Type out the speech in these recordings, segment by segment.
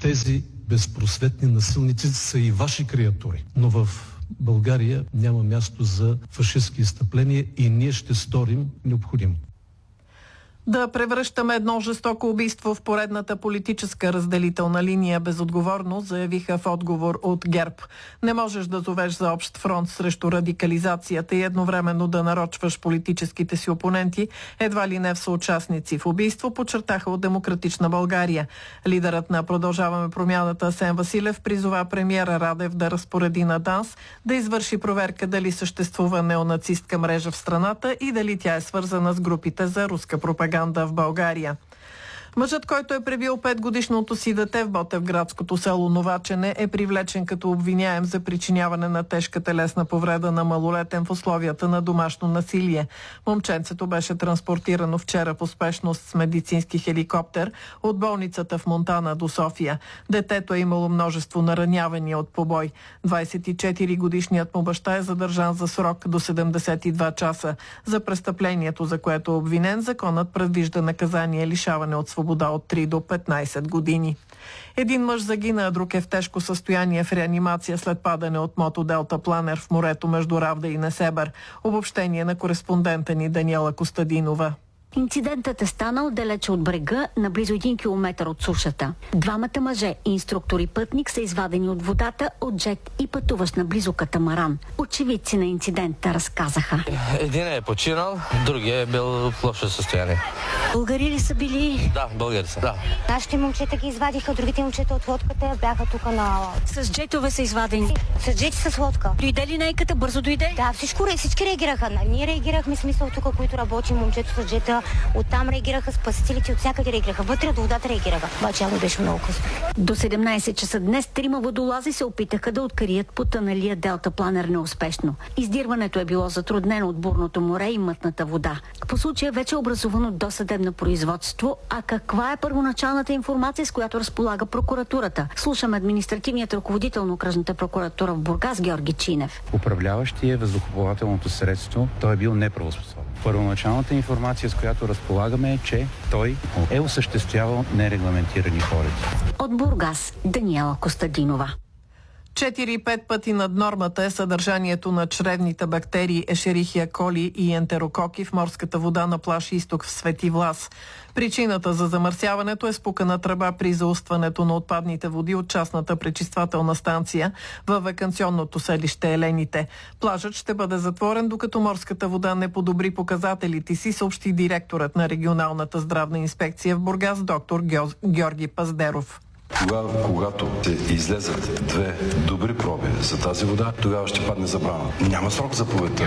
Тези безпросветни насилници са и ваши креатури. Но в България няма място за фашистски изстъпления и ние ще сторим необходимо. Да превръщаме едно жестоко убийство в поредната политическа разделителна линия безотговорно, заявиха в отговор от ГЕРБ. Не можеш да зовеш за общ фронт срещу радикализацията и едновременно да нарочваш политическите си опоненти, едва ли не в съучастници в убийство, подчертаха от Демократична България. Лидерът на Продължаваме промяната Асен Василев призова премиера Радев да разпореди на ДАНС да извърши проверка дали съществува неонацистка мрежа в страната и дали тя е свързана с групите за руска пропаганда в България. Мъжът, който е пребил 5-годишното си дете в ботевградското село Новачене, е привлечен като обвиняем за причиняване на тежка телесна повреда на малолетен в условията на домашно насилие. Момченцето беше транспортирано вчера по спешност с медицински хеликоптер от болницата в Монтана до София. Детето е имало множество наранявания от побой. 24-годишният му баща е задържан за срок до 72 часа. За престъплението, за което е обвинен, законът предвижда наказание лишаване от свобода от 3 до 15 години. Един мъж загина, а друг е в тежко състояние в реанимация след падане от мотоделтапланер в морето между Равда и Несебър. Обобщение на кореспондента ни Даниела Костадинова. Инцидентът е станал далече от брега, на близо 1 километър от сушата. Двамата мъже, инструктор и пътник, са извадени от водата от джет и пътуващ на близо катамаран. Очевидци на инцидента разказаха. Един е починал, другия е бил в лошо състояние. Българи ли са били? Да, българи са, да. Нашите момчета ги извадиха, другите момчета от лодката бяха тук на... С джетове са извадени? С джети с лодка. Дойде ли найката? Бързо дойде? Да, всички реагираха. Ние реагирахме, смисъл тук, които работим, момчето с джета. Оттам реагираха спасителите, от всякъде реагираха. Вътре от водата реагираха. Обаче явно беше много късно. До 17 часа днес 3 водолази се опитаха да открият потъналия делтапланер неуспешно. Издирването е било затруднено от бурното море и мътната вода. По случая вече е образувано досъдебно производство. А каква е първоначалната информация, с която разполага прокуратурата? Слушаме административният ръководител на окръжната прокуратура в Бургас Георги Чинев. Управляващия въздухоплавателното средство, той е бил неправоспособен. Първоначалната информация, с която разполагаме, е, че той е осъществявал нерегламентирани полети. От Бургас Даниела Костадинова. 4-5 пъти над нормата е съдържанието на чревните бактерии Ешерихия коли и ентерококи в морската вода на плаж Изток в Свети Влас. Причината за замърсяването е спукана тръба при заустването на отпадните води от частната пречиствателна станция във ваканционното селище Елените. Плажът ще бъде затворен, докато морската вода не подобри показателите си, съобщи директорът на регионалната здравна инспекция в Бургас доктор Георги Паздеров. Тогава, когато се излезат 2 добри проби за тази вода, тогава ще падне забрана. Няма срок за заповедта.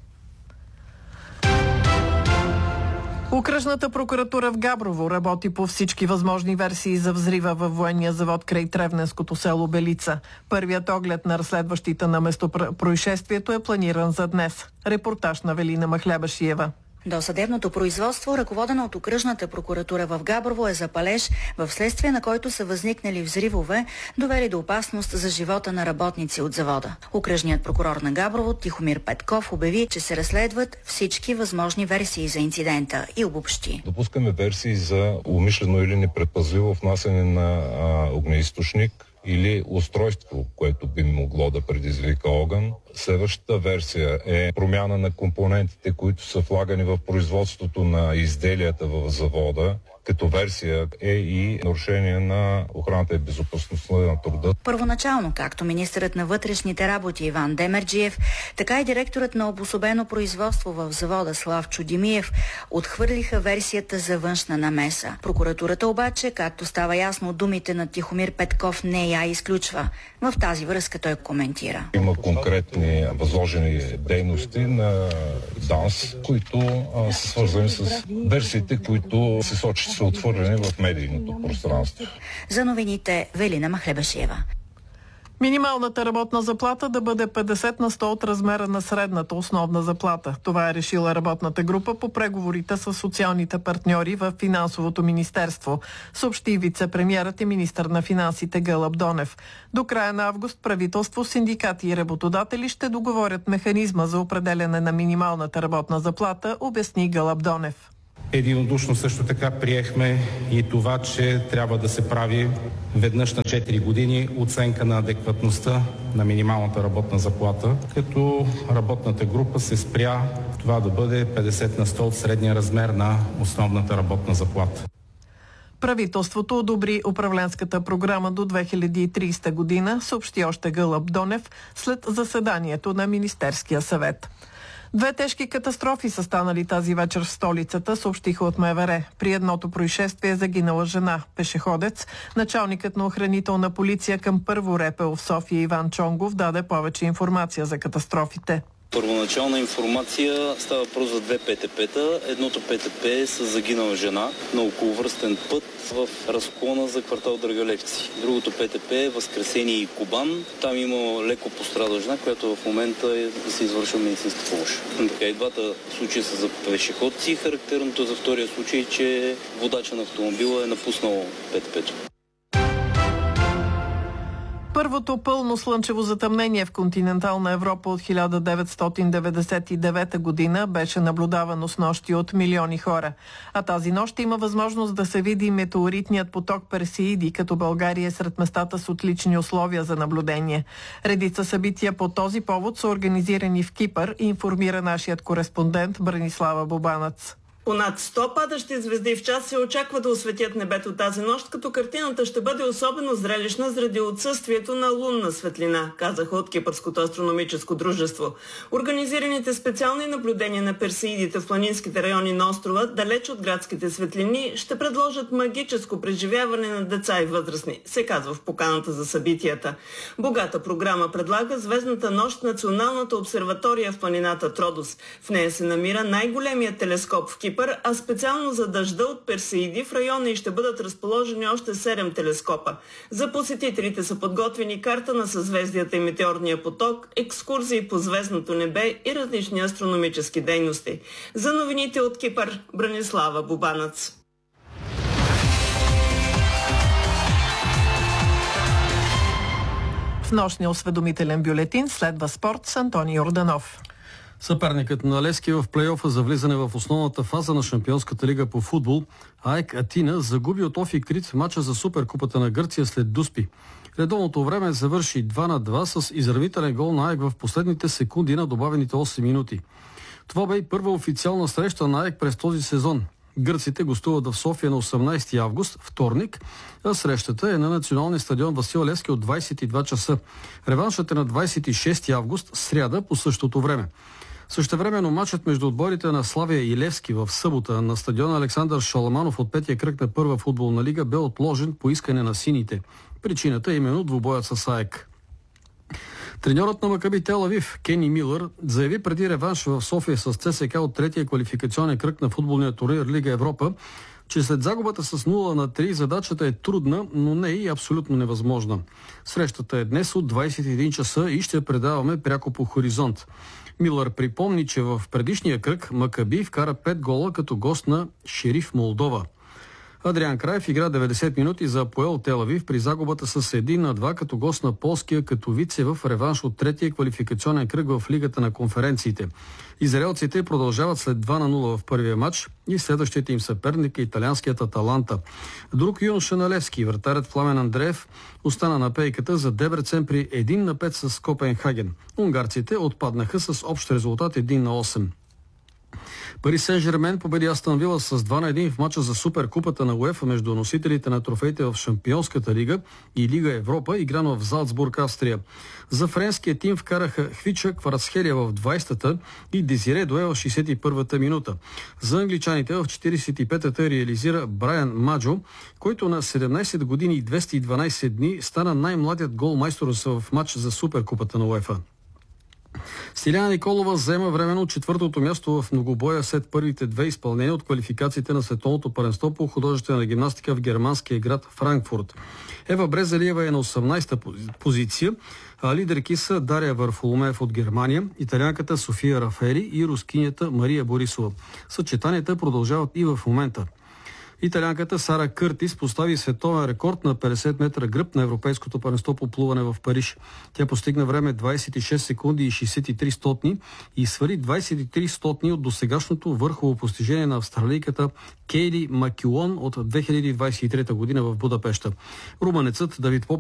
Окръжната прокуратура в Габрово работи по всички възможни версии за взрива във военния завод край Тревненското село Белица. Първият оглед на разследващите на местопроизшествието е планиран за днес. Репортаж на Велина Махлебашиева. Досъдебното производство, ръководено от окръжната прокуратура в Габрово, е за палеж, в следствие на който са възникнали взривове, довели до опасност за живота на работници от завода. Окръжният прокурор на Габрово Тихомир Петков обяви, че се разследват всички възможни версии за инцидента и обобщи. Допускаме версии за умишлено или непредпазливо внасяне на огнеизточник или устройство, което би могло да предизвика огън. Следващата версия е промяна на компонентите, които са влагани в производството на изделията в завода. Като версия е и нарушение на охраната и безопасността на труда. Първоначално, както министърът на вътрешните работи Иван Демерджиев, така и директорът на обособено производство в завода Славчо Димиев отхвърлиха версията за външна намеса. Прокуратурата обаче, както става ясно от думите на Тихомир Петков, не я изключва. В тази връзка той коментира. Има конкретни възложени дейности на ДАНС, които са свързани с версиите, които се сочат са отворени в медийното пространство. За новините Велина Махлебашиева. Минималната работна заплата да бъде 50 на 100 от размера на средната основна заплата. Това е решила работната група по преговорите с социалните партньори в Финансовото министерство, съобщи вице-премиерът и министър на финансите Гълъб Донев. До края на август правителство, синдикати и работодатели ще договорят механизма за определяне на минималната работна заплата, обясни Гълъб Донев. Единодушно също така приехме и това, че трябва да се прави веднъж на 4 години оценка на адекватността на минималната работна заплата, като работната група се спря това да бъде 50% от средния размер на основната работна заплата. Правителството одобри управленската програма до 2030 година, съобщи още Гълъб Донев след заседанието на Министерския съвет. 2 тежки катастрофи са станали тази вечер в столицата, съобщиха от МВР. При едното происшествие е загинала жена, пешеходец. Началникът на охранителна полиция към Първо РПУ в София Иван Чонгов даде повече информация за катастрофите. Първоначална информация става въпрос за 2 ПТП-та. Едното ПТП е с загинала жена на околовръстен път в разклона за квартал Драгалевци. Другото ПТП е Възкресение и Кубан. Там има леко пострадала жена, която в момента се извършва медицинска помощ. Така, и двата случая са за пешеходци. Характерното за втория случай, че водача на автомобила е напуснал ПТП-то. Първото пълно слънчево затъмнение в континентална Европа от 1999 година беше наблюдавано снощи от милиони хора. А тази нощ има възможност да се види метеоритният поток Персеиди, като България е сред местата с отлични условия за наблюдение. Редица събития по този повод са организирани в Кипър, информира нашият кореспондент Бранислава Бубанец. Понад 100 падащи звезди в час се очаква да осветят небето тази нощ, като картината ще бъде особено зрелищна заради отсъствието на лунна светлина, казаха от Кипърското астрономическо дружество. Организираните специални наблюдения на Персеидите в планинските райони на острова, далеч от градските светлини, ще предложат магическо преживяване на деца и възрастни, се казва в поканата за събитията. Богата програма предлага звездната нощ Националната обсерватория в планината Тродос. В нея се намира най-големият телескоп в Кипър, а специално за дъжда от Персеиди в района и ще бъдат разположени още 7 телескопа. За посетителите са подготвени карта на съзвездията и метеорния поток, екскурзии по звездното небе и различни астрономически дейности. За новините от Кипър, Бранислава Бубанец. В нощния осведомителен бюлетин следва спорт с Антони Йорданов. Съперникът на Левски в плейофа за влизане в основната фаза на Шампионската лига по футбол, АЕК Атина, загуби от Офи Крит в мача за Суперкупата на Гърция след Дуспи. Редовното време завърши 2-2 с изравнителен гол на АЕК в последните секунди на добавените 8 минути. Това бе и първа официална среща на АЕК през този сезон. Гърците гостуват в София на 18 август, вторник, а срещата е на националния стадион Васил Левски от 22 часа. Реваншът е на 26 август, сряда по същото време. Същевременно матчът между отборите на Славия и Левски в събота на стадиона Александър Шаламанов от петия кръг на първа футболна лига бе отложен по искане на сините. Причината е именно двубоят с АЕК. Треньорът на Макаби Тел Авив Кени Милър заяви преди реванш в София с ЦСКА от третия квалификационен кръг на футболния турнир Лига Европа, че след загубата с 0-3 задачата е трудна, но не и абсолютно невъзможна. Срещата е днес от 21 часа и ще предаваме пряко по Хоризонт. Милър припомни, че в предишния кръг Макаби вкара 5 гола като гост на Шериф Молдова. Адриан Краев игра 90 минути за Апоел Тел Авив при загубата с 1-2 като гост на полския Катовице в реванш от третия квалификационен кръг в Лигата на конференциите. Израелците продължават след 2-0 в първия матч и следващите им съперник е италианският Аталанта. Друг юноша на Левски, вратарят Пламен Андреев, остана на пейката за Дебрецен при 1-5 с Копенхаген. Унгарците отпаднаха с общ резултат 1-8. Пари Сен-Жермен победи Астън Вила с 2-1 в мача за Суперкупата на УЕФА между носителите на трофеите в Шампионската лига и Лига Европа, играно в Залцбург, Австрия. За френския тим вкараха Хвича Кварацхелия в 20-та и Дезире Дуе в 61-та минута. За англичаните в 45-та реализира Брайан Маджо, който на 17 години и 212 дни стана най-младият голмайстор в матч за Суперкупата на УЕФА. Стиляна Николова заема временно четвъртото място в многобоя след първите 2 изпълнения от квалификациите на световното първенство по художествена гимнастика в германския град Франкфурт. Ева Брезалиева е на 18-та позиция, а лидерки са Дария Варфоломеев от Германия, италианката София Рафаели и рускинята Мария Борисова. Съчетанията продължават и в момента. Италианката Сара Къртис постави световен рекорд на 50 метра гръб на Европейското първенство по плуване в Париж. Тя постигна време 26 секунди и 63 стотни и свали 23 стотни от досегашното върхово постижение на австралийката Кейли Макюон от 2023 година в Будапеща. Румънецът Давид Попов